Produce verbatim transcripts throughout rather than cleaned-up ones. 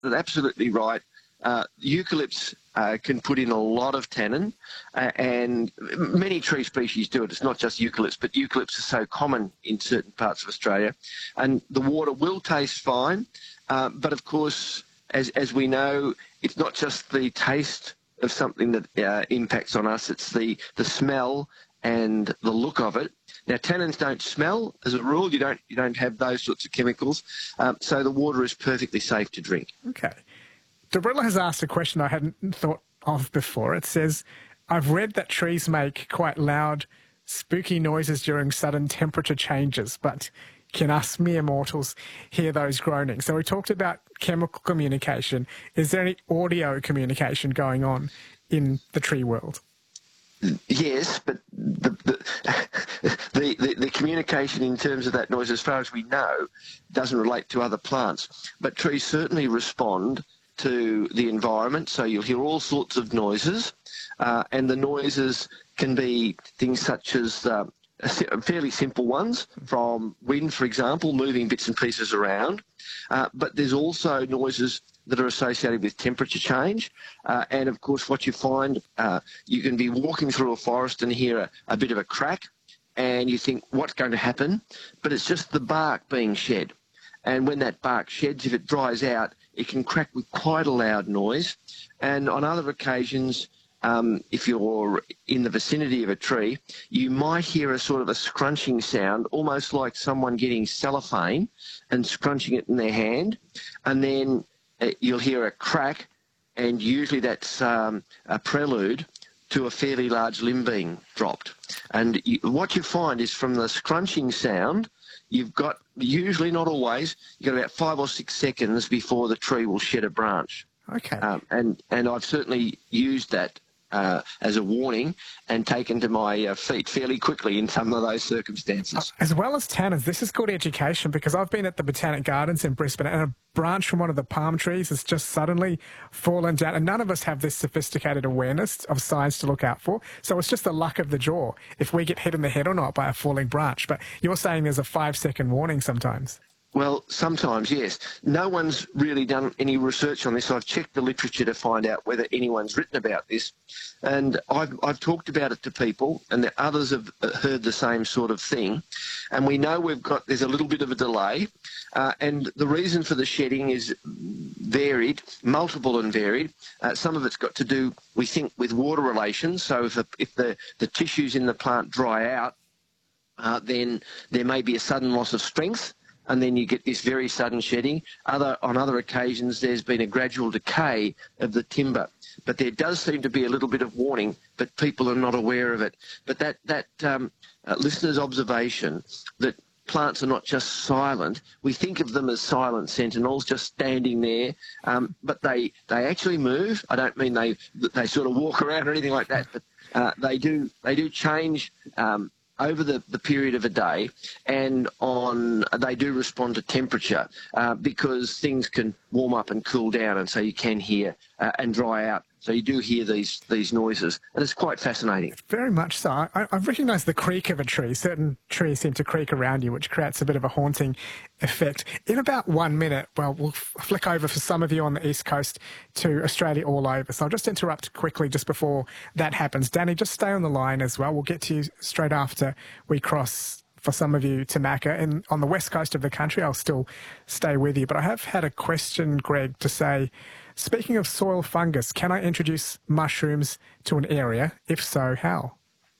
absolutely right. Uh, eucalypts uh, can put in a lot of tannin, uh, and many tree species do it. It's not just eucalypts, but eucalypts are so common in certain parts of Australia. And the water will taste fine, uh, but of course, as, as we know, it's not just the taste of something that uh, impacts on us, it's the, the smell and the look of it. Now, tannins don't smell as a rule. You don't you don't have those sorts of chemicals, um, so the water is perfectly safe to drink. Okay. Dorilla has asked a question I hadn't thought of before. It says, I've read that trees make quite loud, spooky noises during sudden temperature changes, but can us mere mortals hear those groaning? So we talked about chemical communication. Is there any audio communication going on in the tree world? Yes, but the the, the, the, the communication in terms of that noise, as far as we know, doesn't relate to other plants. But trees certainly respond to the environment, so you'll hear all sorts of noises, uh, and the noises can be things such as uh, fairly simple ones, from wind, for example, moving bits and pieces around, uh, but there's also noises that are associated with temperature change, uh, and of course what you find, uh, you can be walking through a forest and hear a, a bit of a crack, and you think, what's going to happen? But it's just the bark being shed. And when that bark sheds, if it dries out, it can crack with quite a loud noise. And on other occasions, um, if you're in the vicinity of a tree, you might hear a sort of a scrunching sound, almost like someone getting cellophane and scrunching it in their hand. And then uh, you'll hear a crack, and usually that's um, a prelude to a fairly large limb being dropped. And you, what you find is from the scrunching sound, you've got, usually not always, you've got about five or six seconds before the tree will shed a branch. Okay. Um, and, and I've certainly used that uh, as a warning and taken to my uh, feet fairly quickly in some of those circumstances. As well as tannins, this is good education, because I've been at the Botanic Gardens in Brisbane and a branch from one of the palm trees has just suddenly fallen down, and none of us have this sophisticated awareness of signs to look out for. So it's just the luck of the draw if we get hit in the head or not by a falling branch. But you're saying there's a five-second warning sometimes. Well, sometimes, yes. No one's really done any research on this. I've checked the literature to find out whether anyone's written about this. And I've, I've talked about it to people, and the others have heard the same sort of thing. And we know we've got, there's a little bit of a delay. Uh, and the reason for the shedding is varied, multiple and varied. Uh, some of it's got to do, we think, with water relations. So if, a, if the, the tissues in the plant dry out, uh, then there may be a sudden loss of strength, and then you get this very sudden shedding. Other, on other occasions, there's been a gradual decay of the timber. But there does seem to be a little bit of warning, but people are not aware of it. But that, that um, uh, listener's observation that plants are not just silent, we think of them as silent sentinels, just standing there, um, but they, they actually move. I don't mean they, they sort of walk around or anything like that, but uh, they do, they do change um, over the, the period of a day, and on they do respond to temperature uh, because things can warm up and cool down, and so you can hear uh, and dry out. So you do hear these these noises, and it's quite fascinating. Very much so. I, I've recognised the creak of a tree. Certain trees seem to creak around you, which creates a bit of a haunting effect. In about one minute, well, we'll flick over for some of you on the East Coast to Australia all over. So I'll just interrupt quickly just before that happens. Danny, just stay on the line as well. We'll get to you straight after we cross, for some of you, to Macca. And on the west coast of the country, I'll still stay with you. But I have had a question, Greg, to say, speaking of soil fungus, can I introduce mushrooms to an area? If so, how?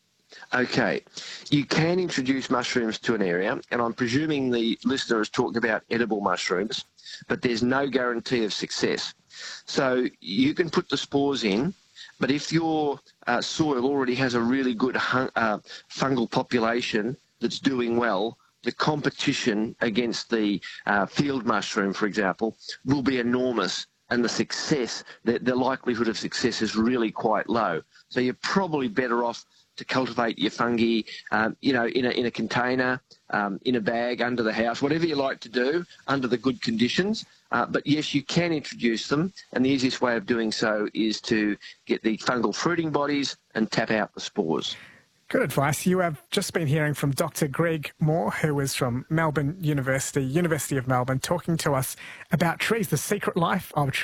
Okay, you can introduce mushrooms to an area, and I'm presuming the listener has talked about edible mushrooms, but there's no guarantee of success. So you can put the spores in, but if your uh, soil already has a really good hung, uh, fungal population that's doing well, the competition against the uh, field mushroom, for example, will be enormous, and the success, the, the likelihood of success is really quite low. So you're probably better off to cultivate your fungi, um, you know, in a, in a container, um, in a bag, under the house, whatever you like to do, under the good conditions. Uh, but yes, you can introduce them, and the easiest way of doing so is to get the fungal fruiting bodies and tap out the spores. Good advice. You have just been hearing from Doctor Greg Moore, who is from Melbourne University, University of Melbourne, talking to us about trees, the secret life of trees.